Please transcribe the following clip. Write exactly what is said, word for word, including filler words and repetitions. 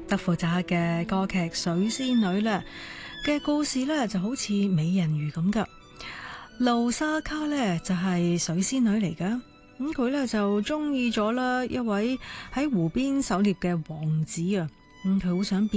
德芙扎嘅歌劇《水仙女》咧嘅故事咧就好似美人魚咁噶。露莎卡咧就係水仙女嚟噶，咁佢咧就中意咗啦一位喺湖邊狩獵嘅王子啊，咁佢好想變